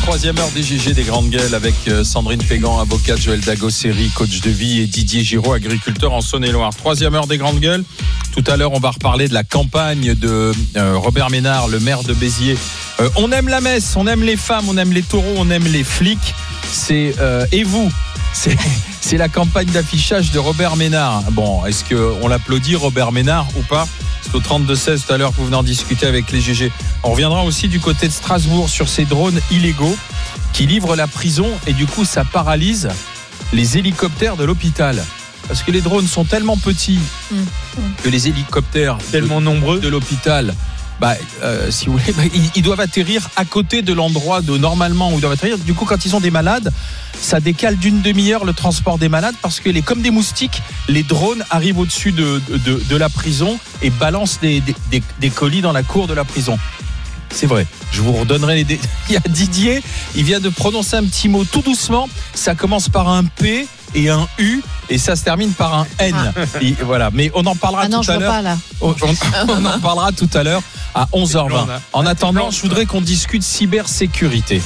Troisième heure des GG des grandes gueules avec Sandrine Pégan, avocate, Joël Dagosseri, coach de vie, et Didier Giraud, agriculteur en Saône-et-Loire. Troisième heure des grandes gueules. Tout à l'heure, on va reparler de la campagne de Robert Ménard, le maire de Béziers. On aime la messe, on aime les femmes, on aime les taureaux, on aime les flics. Et vous, c'est la campagne d'affichage de Robert Ménard. Bon, est-ce qu'on l'applaudit, Robert Ménard, ou pas ? C'est au 32-16 tout à l'heure que vous venez en discuter avec les GG. On reviendra aussi du côté de Strasbourg sur ces drones illégaux qui livrent la prison et du coup ça paralyse les hélicoptères de l'hôpital. Parce que les drones sont tellement petits que les hélicoptères tellement nombreux de l'hôpital, si vous voulez, ils doivent atterrir à côté de l'endroit de normalement où ils doivent atterrir. Du coup, quand ils ont des malades, ça décale d'une demi-heure le transport des malades parce que comme des moustiques, les drones arrivent au-dessus de la prison et balancent des colis dans la cour de la prison. C'est vrai. Je vous redonnerai les Il y a Didier, il vient de prononcer un petit mot tout doucement. Ça commence par un P et un U et ça se termine par un N. Et voilà. Mais on en parlera tout à l'heure. Pas, là. On en parlera tout à l'heure à 11h20. En attendant, je voudrais qu'on discute cybersécurité.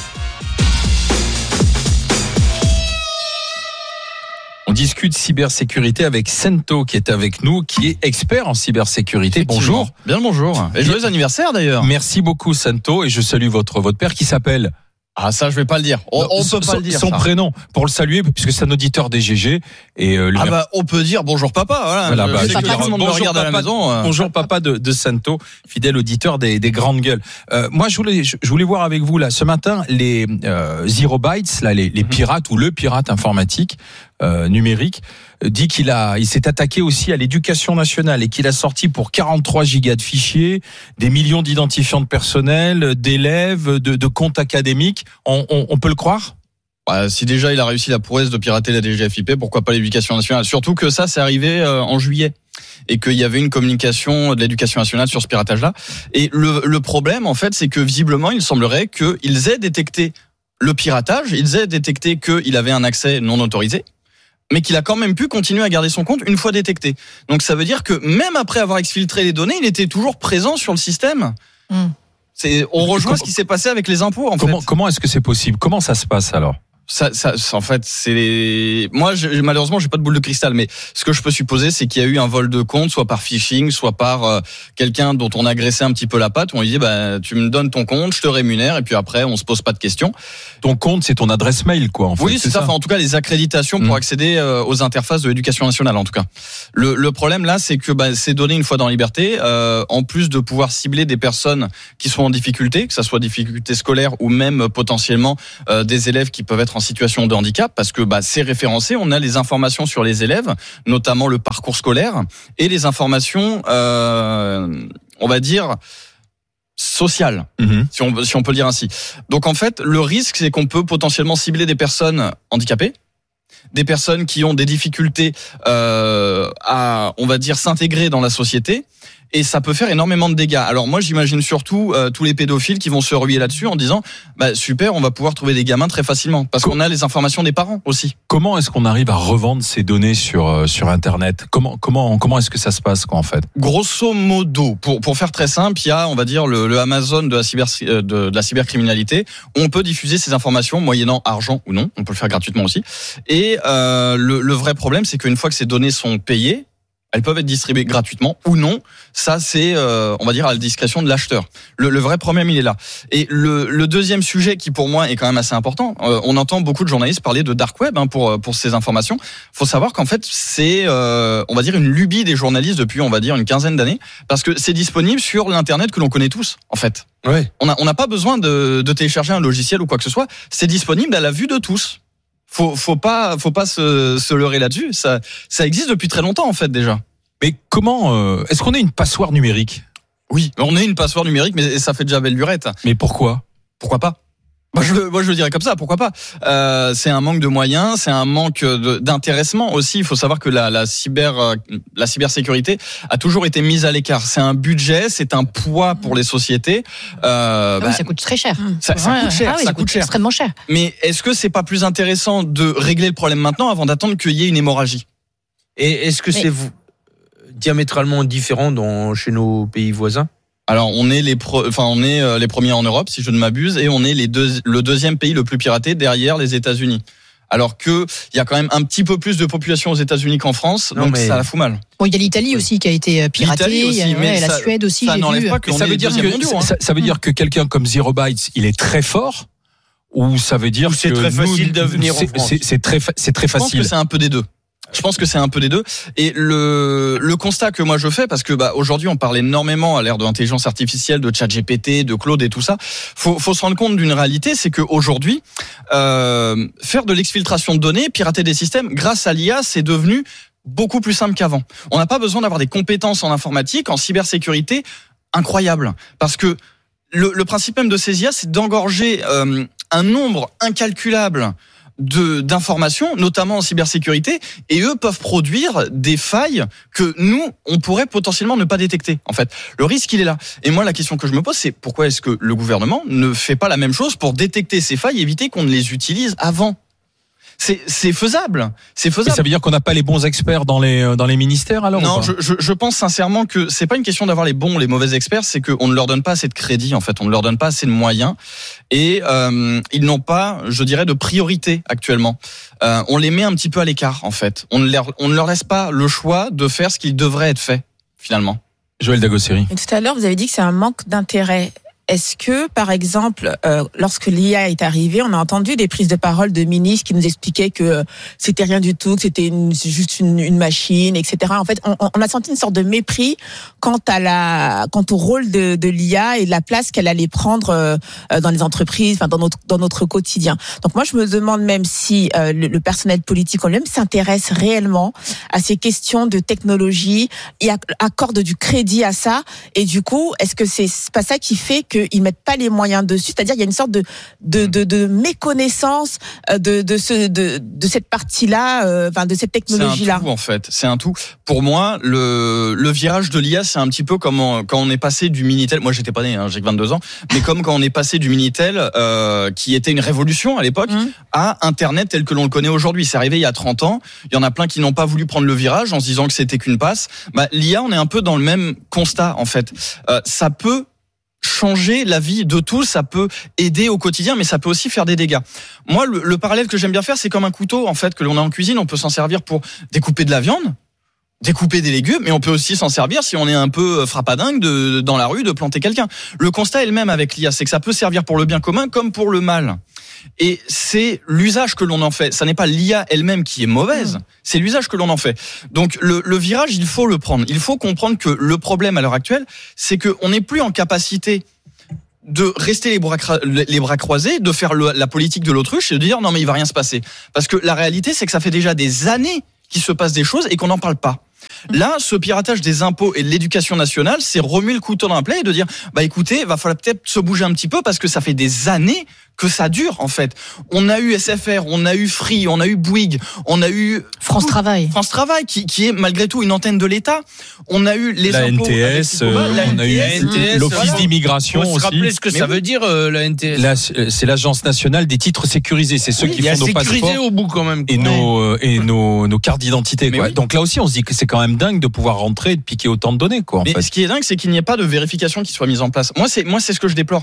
On discute cybersécurité avec Sento qui est avec nous, qui est expert en cybersécurité. Bonjour. Bien le bonjour. Et joyeux anniversaire d'ailleurs. Merci beaucoup Sento et je salue votre père qui s'appelle... Ah ça je vais pas le dire. On peut pas le dire. Son prénom pour le saluer puisque c'est un auditeur des GG et on peut dire bonjour papa. Voilà. Tout le monde me regarde à la maison. Bonjour papa de Sento, fidèle auditeur des grandes gueules. Moi je voulais voir avec vous là ce matin les Zero Bytes là les pirates ou le pirate informatique numérique dit qu'il s'est attaqué aussi à l'éducation nationale et qu'il a sorti pour 43 gigas de fichiers, des millions d'identifiants de personnel, d'élèves, de comptes académiques. On peut le croire ? Si déjà il a réussi la prouesse de pirater la DGFiP, pourquoi pas l'éducation nationale ? Surtout que ça, c'est arrivé en juillet et qu'il y avait une communication de l'éducation nationale sur ce piratage-là. Et le problème, en fait, c'est que visiblement, il semblerait qu'ils aient détecté le piratage, ils aient détecté qu'il avait un accès non autorisé, mais qu'il a quand même pu continuer à garder son compte une fois détecté. Donc ça veut dire que même après avoir exfiltré les données, il était toujours présent sur le système. On rejoint ce qui s'est passé avec les impôts. Comment est-ce que c'est possible ? Comment ça se passe alors ? Ça, en fait, moi, malheureusement, j'ai pas de boule de cristal, mais ce que je peux supposer, c'est qu'il y a eu un vol de compte, soit par phishing, soit par quelqu'un dont on a graissé un petit peu la patte, où on lui dit, tu me donnes ton compte, je te rémunère, et puis après, on se pose pas de questions. Ton compte, c'est ton adresse mail, quoi, en fait. Oui, c'est ça. Enfin, en tout cas, les accréditations pour accéder aux interfaces de l'éducation nationale, en tout cas. Le problème, là, c'est que ces données, une fois dans la liberté, en plus de pouvoir cibler des personnes qui sont en difficulté, que ça soit difficulté scolaire ou même potentiellement des élèves qui peuvent être en situation de handicap, parce que c'est référencé, on a les informations sur les élèves, notamment le parcours scolaire, et les informations, on va dire, sociales, si on peut le dire ainsi. Donc en fait, le risque, c'est qu'on peut potentiellement cibler des personnes handicapées, des personnes qui ont des difficultés à, on va dire, s'intégrer dans la société. Et ça peut faire énormément de dégâts. Alors moi, j'imagine surtout tous les pédophiles qui vont se ruer là-dessus en disant super, on va pouvoir trouver des gamins très facilement parce qu'on a les informations des parents aussi. Comment est-ce qu'on arrive à revendre ces données sur Internet ? Comment est-ce que ça se passe en fait ? Grosso modo, pour faire très simple, il y a, on va dire, le Amazon de la cybercriminalité. On peut diffuser ces informations moyennant argent ou non. On peut le faire gratuitement aussi. Et le vrai problème, c'est qu'une fois que ces données sont payées, elles peuvent être distribuées gratuitement ou non. Ça, c'est, on va dire, à la discrétion de l'acheteur. Le vrai problème, il est là. Et le deuxième sujet qui, pour moi, est quand même assez important, on entend beaucoup de journalistes parler de dark web pour ces informations. Faut savoir qu'en fait, c'est, on va dire, une lubie des journalistes depuis, on va dire, une quinzaine d'années, parce que c'est disponible sur l'Internet que l'on connaît tous, en fait. Ouais. On n'a pas besoin de télécharger un logiciel ou quoi que ce soit. C'est disponible à la vue de tous. Faut pas se leurrer là-dessus. Ça existe depuis très longtemps en fait déjà. Mais comment est-ce qu'on est une passoire numérique ? Oui, on est une passoire numérique, mais ça fait déjà belle lurette. Mais pourquoi pas ? Moi je le dirais comme ça, pourquoi pas ? C'est un manque de moyens, c'est un manque d'intéressement aussi. Il faut savoir que la cybersécurité a toujours été mise à l'écart. C'est un budget, c'est un poids pour les sociétés. Ça coûte très cher. Ça coûte cher, extrêmement cher. Mais est-ce que c'est pas plus intéressant de régler le problème maintenant avant d'attendre qu'il y ait une hémorragie ? Et est-ce que c'est diamétralement différent chez nos pays voisins ? Alors on est les premiers en Europe, si je ne m'abuse, et on est le deuxième pays le plus piraté derrière les États-Unis. Alors que il y a quand même un petit peu plus de population aux États-Unis qu'en France, donc ça la fout mal. Bon, il y a l'Italie aussi qui a été piratée, aussi, mais la Suède aussi. Ça n'enlève pas que ça veut dire ça veut dire que quelqu'un comme Zero Bytes, il est très fort, ou ça veut dire c'est très facile de venir en France. C'est très facile. Je pense que c'est un peu des deux. Et le constat que moi je fais, parce que aujourd'hui on parle énormément à l'ère de l'intelligence artificielle, de ChatGPT, de Claude et tout ça, faut se rendre compte d'une réalité, c'est que aujourd'hui faire de l'exfiltration de données, pirater des systèmes grâce à l'IA, c'est devenu beaucoup plus simple qu'avant. On n'a pas besoin d'avoir des compétences en informatique, en cybersécurité incroyables, parce que le principe même de ces IA, c'est d'engorger un nombre incalculable d'informations, notamment en cybersécurité, et eux peuvent produire des failles que nous, on pourrait potentiellement ne pas détecter. En fait, le risque, il est là. Et moi, la question que je me pose, c'est pourquoi est-ce que le gouvernement ne fait pas la même chose pour détecter ces failles et éviter qu'on ne les utilise avant ? C'est faisable. C'est faisable. Et ça veut dire qu'on n'a pas les bons experts dans les ministères alors? Non, je pense sincèrement que c'est pas une question d'avoir les bons ou les mauvais experts, c'est qu'on ne leur donne pas assez de crédit en fait, on ne leur donne pas assez de moyens et ils n'ont pas, je dirais, de priorité actuellement. On les met un petit peu à l'écart en fait. On ne leur laisse pas le choix de faire ce qui devrait être fait finalement. Joël Dagosseri. Et tout à l'heure, vous avez dit que c'est un manque d'intérêt. Est-ce que, par exemple, lorsque l'IA est arrivée, on a entendu des prises de parole de ministres qui nous expliquaient que c'était rien du tout, que c'était juste une machine, etc. En fait, on a senti une sorte de mépris quant au rôle de l'IA et de la place qu'elle allait prendre dans les entreprises, enfin dans notre quotidien. Donc moi, je me demande même si le personnel politique en lui-même s'intéresse réellement à ces questions de technologie et accorde du crédit à ça. Et du coup, est-ce que c'est pas ça qui fait que ils mettent pas les moyens dessus, c'est-à-dire il y a une sorte de méconnaissance de cette partie-là, de cette technologie-là. C'est un tout en fait, c'est un tout. Pour moi, le virage de l'IA, c'est un petit peu comme quand on est passé du Minitel. Moi, j'étais pas né, j'ai que 22 ans, mais comme quand on est passé du Minitel, qui était une révolution à l'époque, à Internet tel que l'on le connaît aujourd'hui. C'est arrivé il y a 30 ans. Il y en a plein qui n'ont pas voulu prendre le virage en se disant que c'était qu'une passe. L'IA, on est un peu dans le même constat en fait. Ça peut changer la vie de tous, ça peut aider au quotidien, mais ça peut aussi faire des dégâts. Moi, le parallèle que j'aime bien faire, c'est comme un couteau, en fait, que l'on a en cuisine. On peut s'en servir pour découper de la viande, découper des légumes, mais on peut aussi s'en servir si on est un peu frappadingue dans la rue, de planter quelqu'un. Le constat est le même avec l'IA, c'est que ça peut servir pour le bien commun comme pour le mal. Et c'est l'usage que l'on en fait. Ça n'est pas l'IA elle-même qui est mauvaise, c'est l'usage que l'on en fait. Donc le virage, il faut le prendre. Il faut comprendre que le problème à l'heure actuelle, c'est qu'on n'est plus en capacité de rester les bras croisés, de faire la politique de l'autruche et de dire non mais il va rien se passer. Parce que la réalité, c'est que ça fait déjà des années qu'il se passe des choses et qu'on n'en parle pas. Là, ce piratage des impôts et de l'éducation nationale, c'est remuer le couteau dans la plaie et de dire écoutez, va falloir peut-être se bouger un petit peu parce que ça fait des années que ça dure en fait. On a eu SFR, on a eu Free, on a eu Bouygues, on a eu France Travail qui est malgré tout une antenne de l'État. On a eu les impôts NTS, on a eu l'Office d'immigration aussi. Faut se rappeler ce que ça veut dire la NTS. C'est l'Agence nationale des titres sécurisés, c'est ceux qui font nos passeports au bout quand même. Et nos cartes d'identité quoi. Oui. Donc là aussi on se dit que c'est quand même dingue de pouvoir rentrer et de piquer autant de données quoi. Mais ce qui est dingue, c'est qu'il n'y ait pas de vérification qui soit mise en place. Moi c'est ce que je déplore.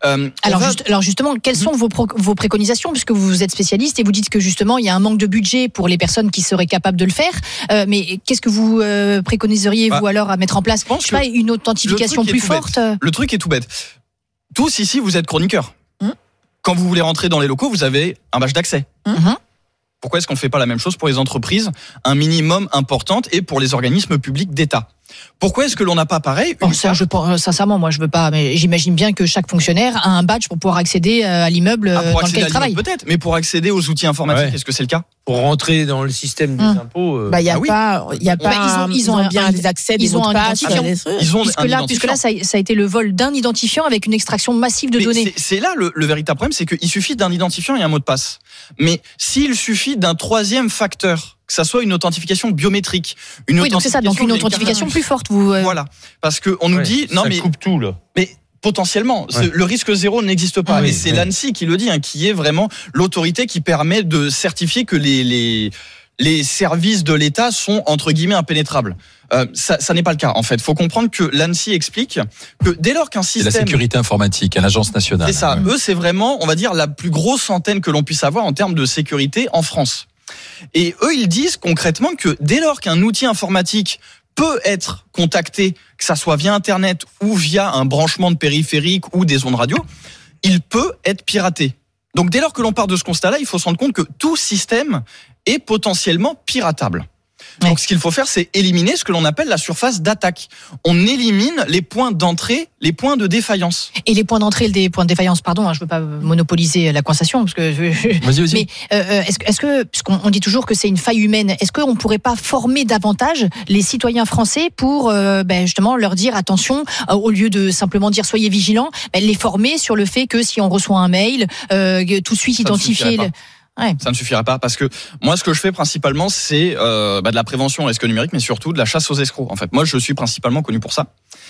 Alors justement, quelles sont vos préconisations, puisque vous êtes spécialiste et vous dites que justement il y a un manque de budget pour les personnes qui seraient capables de le faire, mais qu'est-ce que vous préconiseriez vous alors à mettre en place? Je sais pas, une authentification plus forte. Le truc est tout bête. Tous ici vous êtes chroniqueurs. Quand vous voulez rentrer dans les locaux, vous avez un badge d'accès. Pourquoi est-ce qu'on ne fait pas la même chose pour les entreprises, un minimum importante, et pour les organismes publics d'État? Pourquoi est-ce que l'on n'a pas pareil? Sincèrement, moi je veux pas, mais j'imagine bien que chaque fonctionnaire a un badge pour pouvoir accéder à l'immeuble dans lequel il travaille. Peut-être, mais pour accéder aux outils informatiques, est-ce que c'est le cas? Pour rentrer dans le système des impôts, il y a pas, ils ont bien des accès, des mots de passe, puisque là, ça a été le vol d'un identifiant avec une extraction massive de données. C'est là le véritable problème, c'est qu'il suffit d'un identifiant et un mot de passe. Mais s'il suffit d'un troisième facteur, que ça soit une authentification biométrique, donc c'est ça, donc une authentification plus forte. Voilà, parce que on nous dit non mais coupe tout là. Mais potentiellement, le risque zéro n'existe pas. Et c'est l'ANSSI qui le dit, qui est vraiment l'autorité qui permet de certifier que les les services de l'État sont entre guillemets impénétrables. Ça n'est pas le cas en fait. Il faut comprendre que l'ANSSI explique que dès lors qu'un système... C'est la sécurité informatique, à l'agence nationale. C'est ça. Eux, c'est vraiment, on va dire, la plus grosse antenne que l'on puisse avoir en termes de sécurité en France. Et eux, ils disent concrètement que dès lors qu'un outil informatique peut être contacté, que ça soit via Internet ou via un branchement de périphérique ou des ondes radio, il peut être piraté. Donc dès lors que l'on part de ce constat-là, il faut se rendre compte que tout système est potentiellement piratable. Ouais. Donc ce qu'il faut faire, c'est éliminer ce que l'on appelle la surface d'attaque. On élimine les points d'entrée, les points de défaillance. Et les points d'entrée et les points de défaillance, pardon, je veux pas monopoliser la conversation, parce que Vas-y. Mais est-ce que, puisqu'on dit toujours que c'est une faille humaine, est-ce qu'on pourrait pas former davantage les citoyens français pour justement leur dire attention, au lieu de simplement dire soyez vigilants, les former sur le fait que si on reçoit un mail, tout de suite identifier. Ouais. Ça ne suffirait pas parce que moi, ce que je fais principalement, c'est de la prévention au risque numérique, mais surtout de la chasse aux escrocs. En fait, moi, je suis principalement connu pour ça.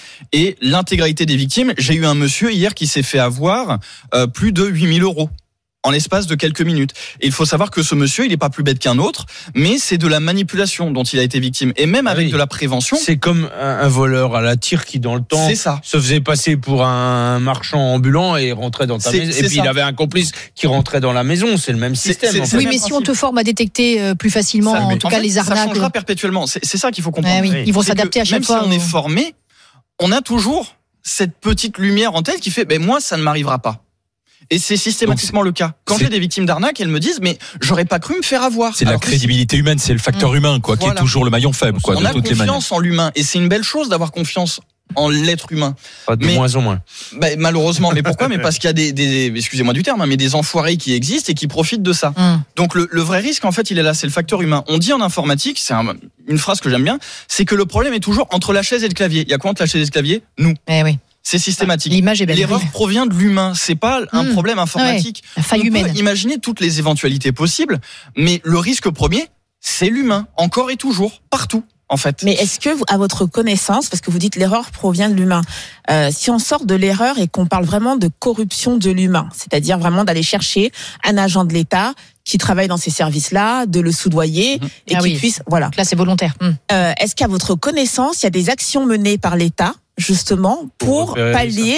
Et l'intégralité des victimes, j'ai eu un monsieur hier qui s'est fait avoir plus de 8 000 € en l'espace de quelques minutes. Et il faut savoir que ce monsieur, il n'est pas plus bête qu'un autre, mais c'est de la manipulation dont il a été victime. Et même avec de la prévention... C'est comme un voleur à la tire qui, dans le temps, se faisait passer pour un marchand ambulant et rentrait dans ta maison. Et puis, il avait un complice qui rentrait dans la maison. C'est le même système. Oui, mais si on te forme à détecter plus facilement, en tout cas, les arnaques... Ça changera perpétuellement. C'est ça qu'il faut comprendre. Oui. Ils vont s'adapter à chaque fois. Même si on est formé, on a toujours cette petite lumière en tête qui fait « moi, ça ne m'arrivera pas ». Et c'est systématiquement le cas. Quand j'ai des victimes d'arnaque, elles me disent mais j'aurais pas cru me faire avoir. C'est la crédibilité humaine, c'est le facteur humain qui est toujours le maillon faible on a confiance en l'humain et c'est une belle chose d'avoir confiance en l'être humain. De moins en moins. Malheureusement, mais pourquoi ? Mais parce qu'il y a des excusez-moi du terme, mais des enfoirés qui existent et qui profitent de ça. Donc le vrai risque en fait, il est là, c'est le facteur humain. On dit en informatique, c'est une phrase que j'aime bien, c'est que le problème est toujours entre la chaise et le clavier. Il y a quoi entre la chaise et le clavier ? Nous. Oui. C'est systématique. L'image est belle. L'erreur provient de l'humain. C'est pas un problème informatique. La faille humaine. Imaginez toutes les éventualités possibles, mais le risque premier, c'est l'humain. Encore et toujours. Partout. En fait. Mais est-ce que, à votre connaissance, parce que vous dites l'erreur provient de l'humain, si on sort de l'erreur et qu'on parle vraiment de corruption de l'humain, c'est-à-dire vraiment d'aller chercher un agent de l'État qui travaille dans ces services-là, de le soudoyer et qui puisse, voilà. Là, c'est volontaire. Est-ce qu'à votre connaissance, il y a des actions menées par l'État justement pour pallier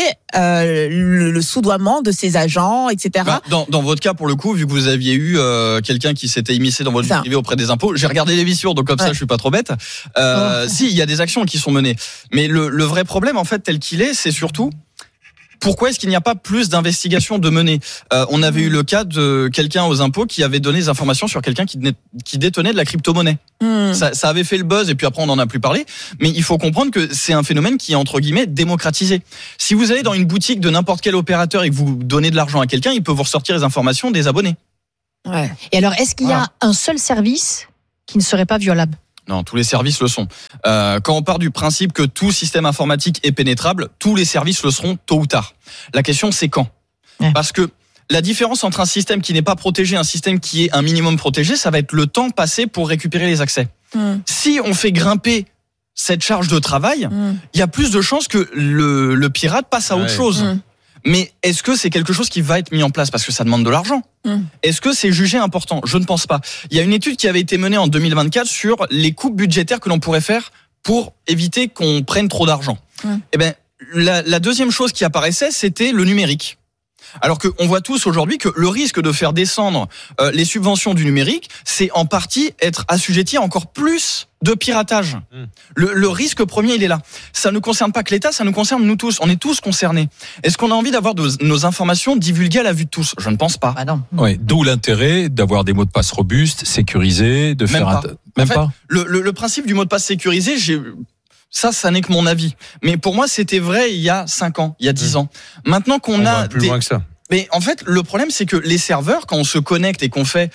le soudoiement de ces agents, etc. Dans votre cas, pour le coup, vu que vous aviez eu quelqu'un qui s'était immiscé dans votre vie privée auprès des impôts, j'ai regardé les vissures, donc comme ça, je suis pas trop bête. Si, il y a des actions qui sont menées, mais le vrai problème, en fait, tel qu'il est, c'est surtout pourquoi est-ce qu'il n'y a pas plus d'investigations de menées ? On avait eu le cas de quelqu'un aux impôts qui avait donné des informations sur quelqu'un qui détenait de la crypto-monnaie. Ça avait fait le buzz et puis après on n'en a plus parlé. Mais il faut comprendre que c'est un phénomène qui est entre guillemets démocratisé. Si vous allez dans une boutique de n'importe quel opérateur et que vous donnez de l'argent à quelqu'un, il peut vous ressortir les informations des abonnés. Ouais. Et alors, est-ce qu'il y a un seul service qui ne serait pas violable ? Non, tous les services le sont. Quand on part du principe que tout système informatique est pénétrable, tous les services le seront tôt ou tard. La question, c'est quand ? Parce que la différence entre un système qui n'est pas protégé et un système qui est un minimum protégé, ça va être le temps passé pour récupérer les accès. Si on fait grimper cette charge de travail, il y a plus de chances que le pirate passe à autre chose. Mais est-ce que c'est quelque chose qui va être mis en place ? Parce que ça demande de l'argent. Est-ce que c'est jugé important ? Je ne pense pas. Il y a une étude qui avait été menée en 2024 sur les coupes budgétaires que l'on pourrait faire pour éviter qu'on prenne trop d'argent. Eh ben, la deuxième chose qui apparaissait, c'était le numérique. Alors qu'on voit tous aujourd'hui que le risque de faire descendre les subventions du numérique, c'est en partie être assujetti à encore plus de piratage. Le risque premier, il est là. Ça ne concerne pas que l'État, ça nous concerne nous tous. On est tous concernés. Est-ce qu'on a envie d'avoir nos informations divulguées à la vue de tous ? Je ne pense pas. Non. Ouais, d'où l'intérêt d'avoir des mots de passe robustes, sécurisés, de faire Même pas. Le principe du mot de passe sécurisé, ça n'est que mon avis. Mais pour moi, c'était vrai il y a 5 ans, il y a 10 ans. Maintenant qu'on a plus loin que ça. Mais en fait, le problème, c'est que les serveurs, quand on se connecte et qu'on fait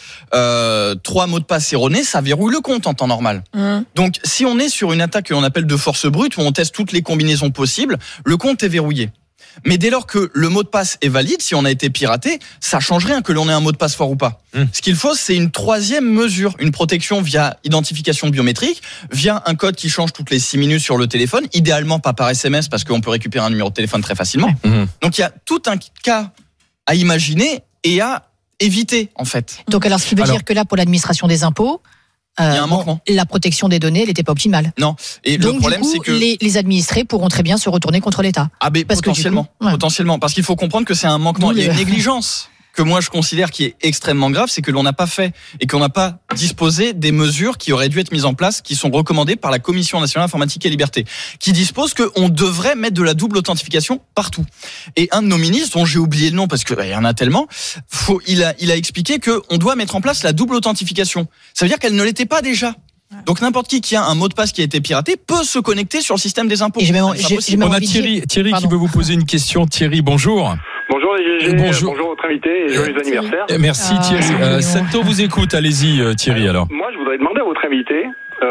3 mots de passe erronés, ça verrouille le compte en temps normal. Donc, si on est sur une attaque que l'on appelle de force brute, où on teste toutes les combinaisons possibles, le compte est verrouillé. Mais dès lors que le mot de passe est valide, si on a été piraté, ça change rien que l'on ait un mot de passe fort ou pas. Ce qu'il faut, c'est une troisième mesure, une protection via identification biométrique, via un code qui change toutes les 6 minutes sur le téléphone, idéalement pas par SMS parce qu'on peut récupérer un numéro de téléphone très facilement. Donc il y a tout un cas à imaginer et à éviter en fait. Donc alors ce qui veut dire que là pour l'administration des impôts, Il y a un manquement. La protection des données, elle n'était pas optimale. Non. Et donc, le problème, du coup, c'est que les administrés pourront très bien se retourner contre l'État. Ah, mais potentiellement. Potentiellement. Parce qu'il faut comprendre que c'est un manquement. Il y a une négligence que moi je considère qui est extrêmement grave, c'est que l'on n'a pas fait et qu'on n'a pas disposé des mesures qui auraient dû être mises en place, qui sont recommandées par la Commission nationale informatique et liberté, qui dispose qu'on devrait mettre de la double authentification partout. Et un de nos ministres, dont j'ai oublié le nom parce qu'il y en a tellement, il a expliqué qu'on doit mettre en place la double authentification. Ça veut dire qu'elle ne l'était pas déjà. Donc n'importe qui a un mot de passe qui a été piraté peut se connecter sur le système des impôts. On a Thierry qui veut vous poser une question. Thierry, bonjour. Bonjour les GG, bonjour votre invité et joyeux anniversaire. Merci Thierry. Sento vous écoute, allez-y Thierry alors. Moi je voudrais demander à votre invité,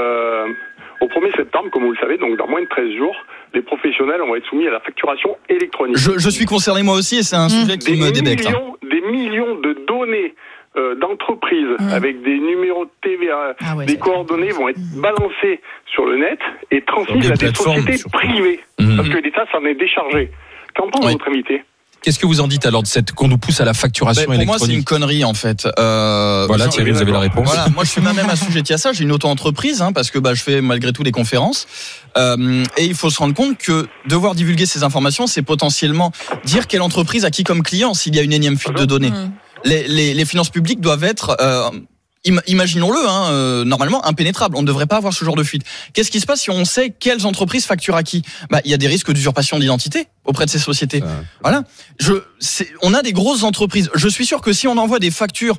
au 1er septembre, comme vous le savez, donc dans moins de 13 jours, les professionnels vont être soumis à la facturation électronique. Je suis concerné moi aussi et c'est un sujet qui me débecte. Des millions de données d'entreprises avec des numéros de TVA, des coordonnées vont être balancées sur le net et transmises à des sociétés privées. Parce que l'État s'en est déchargé. Qu'en pense votre invité ? Qu'est-ce que vous en dites alors de cette qu'on nous pousse à la facturation électronique ? Pour moi, c'est une connerie en fait. Voilà, Thierry, vous avez la réponse. Voilà, moi je suis même assujetti à ça. J'ai une auto-entreprise parce que je fais malgré tout des conférences. Et il faut se rendre compte que devoir divulguer ces informations, c'est potentiellement dire quelle entreprise a qui comme client s'il y a une énième fuite de données. Les finances publiques doivent être imaginons-le, normalement impénétrable. On ne devrait pas avoir ce genre de fuite. Qu'est-ce qui se passe si on sait quelles entreprises facturent à qui ? Il y a des risques d'usurpation d'identité auprès de ces sociétés. Voilà. On a des grosses entreprises. Je suis sûr que si on envoie des factures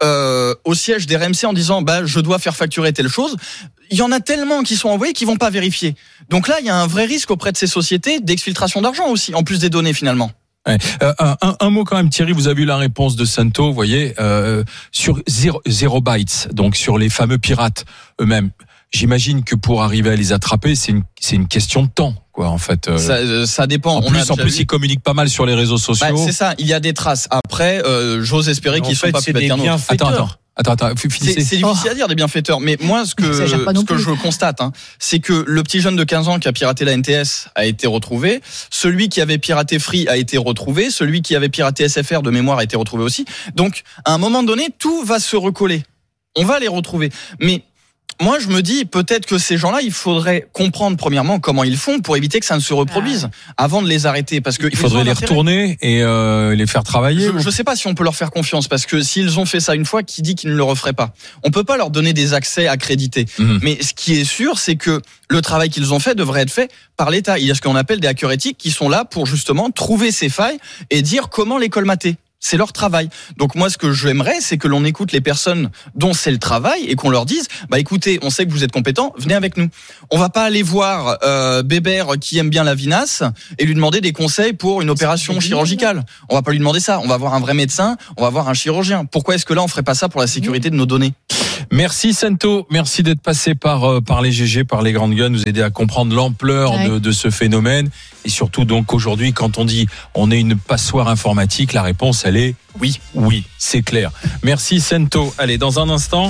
au siège des RMC en disant je dois faire facturer telle chose, il y en a tellement qui sont envoyés qui vont pas vérifier. Donc là, il y a un vrai risque auprès de ces sociétés d'exfiltration d'argent aussi, en plus des données finalement. Ouais. Un mot quand même, Thierry, vous avez eu la réponse de Sento, vous voyez, sur Zero Bytes, donc sur les fameux pirates eux-mêmes. J'imagine que pour arriver à les attraper, c'est une question de temps, quoi, en fait. Ça dépend. En plus, ils communiquent pas mal sur les réseaux sociaux. C'est ça. Il y a des traces. Après, j'ose espérer qu'ils sont pas plus bêtes qu'un autre. Attends, finissez. C'est difficile à dire des bienfaiteurs, mais moi ce que je constate, c'est que le petit jeune de 15 ans qui a piraté la NTS a été retrouvé, celui qui avait piraté Free a été retrouvé, celui qui avait piraté SFR de mémoire a été retrouvé aussi. Donc à un moment donné, tout va se recoller. On va les retrouver, mais moi, je me dis peut-être que ces gens-là, il faudrait comprendre premièrement comment ils font pour éviter que ça ne se reproduise avant de les arrêter, parce que il faudrait les retourner et les faire travailler. Je sais pas si on peut leur faire confiance, parce que s'ils ont fait ça une fois, qui dit qu'ils ne le referaient pas ? On peut pas leur donner des accès accrédités. Mais ce qui est sûr, c'est que le travail qu'ils ont fait devrait être fait par l'État. Il y a ce qu'on appelle des hackers éthiques qui sont là pour justement trouver ces failles et dire comment les colmater. C'est leur travail. Donc moi, ce que j'aimerais, c'est que l'on écoute les personnes dont c'est le travail et qu'on leur dise, écoutez, on sait que vous êtes compétents, venez avec nous. On va pas aller voir Bébert qui aime bien la vinasse et lui demander des conseils pour une opération chirurgicale. On va pas lui demander ça. On va voir un vrai médecin, on va voir un chirurgien. Pourquoi est-ce que là, on ferait pas ça pour la sécurité de nos données ? Merci Sento, merci d'être passé par les GG, par les grandes gueules, nous aider à comprendre l'ampleur de ce phénomène. Et surtout, donc, aujourd'hui, quand on dit on est une passoire informatique, la réponse, elle est oui, c'est clair. Merci Sento. Allez, dans un instant,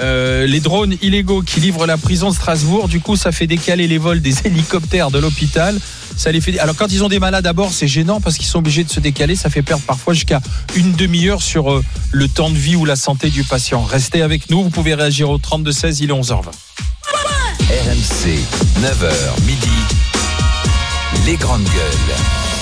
les drones illégaux qui livrent la prison de Strasbourg, du coup, ça fait décaler les vols des hélicoptères de l'hôpital. Ça les fait. Alors, quand ils ont des malades à bord, c'est gênant parce qu'ils sont obligés de se décaler. Ça fait perdre parfois jusqu'à une demi-heure sur le temps de vie ou la santé du patient. Restez avec nous. Vous pouvez réagir au 32-16. Il est 11h20. RMC, 9h, midi. Les grandes gueules.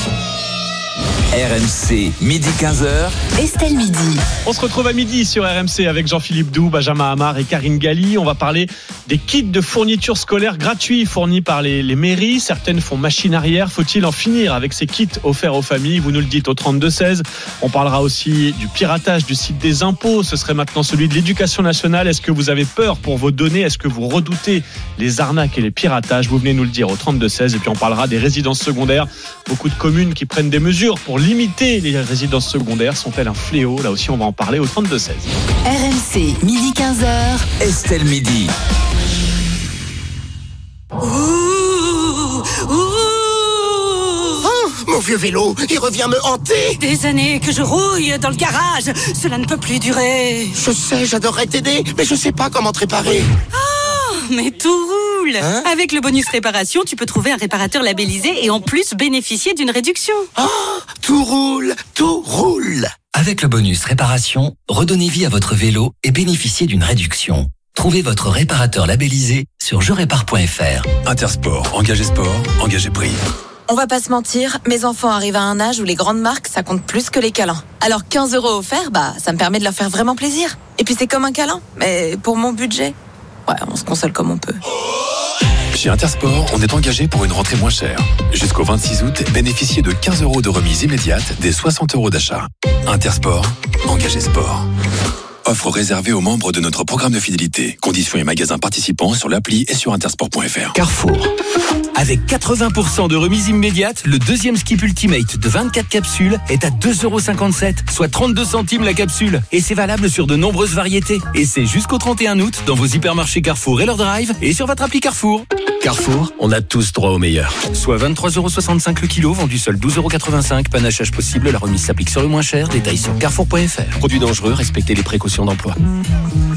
RMC, midi 15h. Estelle Midi. On se retrouve à midi sur RMC avec Jean-Philippe Doux, Benjamin Hamar et Karine Galli. On va parler des kits de fournitures scolaires gratuits fournis par les mairies. Certaines font machine arrière. Faut-il en finir avec ces kits offerts aux familles ? Vous nous le dites au 32-16. On parlera aussi du piratage du site des impôts. Ce serait maintenant celui de l'éducation nationale. Est-ce que vous avez peur pour vos données ? Est-ce que vous redoutez les arnaques et les piratages ? Vous venez nous le dire au 32-16. Et puis on parlera des résidences secondaires. Beaucoup de communes qui prennent des mesures pour limiter les résidences secondaires. Sont-elles un fléau ? Là aussi, on va en parler au 32-16. RMC, midi 15h. Estelle Midi. Mon vieux vélo, il revient me hanter. Des années que je rouille dans le garage. Cela ne peut plus durer. Je sais, j'adorerais t'aider, mais je sais pas comment te réparer. Oh, mais tout roule. Avec le bonus réparation, tu peux trouver un réparateur labellisé et en plus bénéficier d'une réduction. Oh, tout roule, tout roule. Avec le bonus réparation, redonnez vie à votre vélo et bénéficiez d'une réduction. Trouvez votre réparateur labellisé sur jerépare.fr. Intersport, engagé sport, engagé prix. On va pas se mentir, mes enfants arrivent à un âge où les grandes marques, ça compte plus que les câlins. Alors 15 € offerts, ça me permet de leur faire vraiment plaisir. Et puis c'est comme un câlin, mais pour mon budget, ouais, on se console comme on peut. Chez Intersport, on est engagé pour une rentrée moins chère. Jusqu'au 26 août, bénéficiez de 15 € de remise immédiate des 60 € d'achat. Intersport, engagé sport. Offre réservée aux membres de notre programme de fidélité. Conditions et magasins participants sur l'appli et sur intersport.fr. Carrefour. Avec 80% de remise immédiate, le deuxième Skip Ultimate de 24 capsules est à 2,57 €, soit 32 centimes la capsule. Et c'est valable sur de nombreuses variétés. Et c'est jusqu'au 31 août dans vos hypermarchés Carrefour et leur drive et sur votre appli Carrefour. Carrefour, on a tous droit au meilleur. Soit 23,65 € le kilo, vendu seul 12,85 €. Panachage possible, la remise s'applique sur le moins cher. Détails sur carrefour.fr. Produit dangereux, respectez les précautions d'emploi.